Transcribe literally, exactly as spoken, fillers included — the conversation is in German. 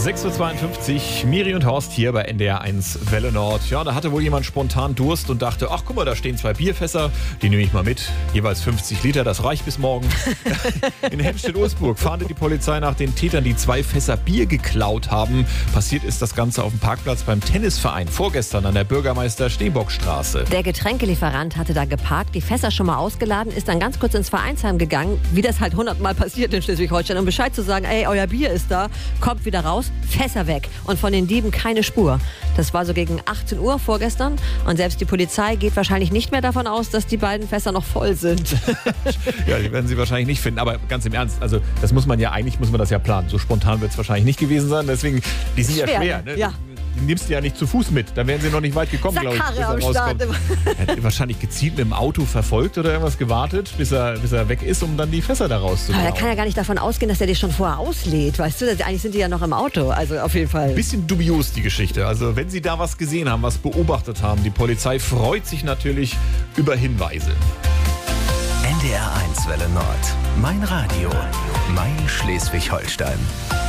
sechs Uhr zweiundfünfzig, Miri und Horst hier bei N D R eins Welle Nord. Ja, da hatte wohl jemand spontan Durst und dachte, ach guck mal, da stehen zwei Bierfässer, die nehme ich mal mit. Jeweils fünfzig Liter, das reicht bis morgen. In Hempstead-Ulsburg fahndet die Polizei nach den Tätern, die zwei Fässer Bier geklaut haben. Passiert ist das Ganze auf dem Parkplatz beim Tennisverein, vorgestern an der Bürgermeister-Steenbock-Straße. Der Getränkelieferant hatte da geparkt, die Fässer schon mal ausgeladen, ist dann ganz kurz ins Vereinsheim gegangen, wie das halt hundertmal passiert in Schleswig-Holstein, um Bescheid zu sagen, ey, euer Bier ist da, kommt wieder raus, Fässer weg und von den Dieben keine Spur. Das war so gegen achtzehn Uhr vorgestern und selbst die Polizei geht wahrscheinlich nicht mehr davon aus, dass die beiden Fässer noch voll sind. Ja, die werden sie wahrscheinlich nicht finden, aber ganz im Ernst, also das muss man ja, eigentlich muss man das ja planen. So spontan wird es wahrscheinlich nicht gewesen sein, deswegen, die sind schwer, ja schwer, ne? Ja. Die nimmst du ja nicht zu Fuß mit, da wären sie noch nicht weit gekommen, glaube ich, bis er rauskommt. Er hat wahrscheinlich gezielt mit dem Auto verfolgt oder irgendwas gewartet, bis er, bis er weg ist, um dann die Fässer da rauszuholen. Aber er kann ja gar nicht davon ausgehen, dass er die schon vorher auslädt, weißt du? Eigentlich sind die ja noch im Auto, also auf jeden Fall. Bisschen dubios die Geschichte, also wenn Sie da was gesehen haben, was beobachtet haben, die Polizei freut sich natürlich über Hinweise. N D R eins Welle Nord, mein Radio, mein Schleswig-Holstein.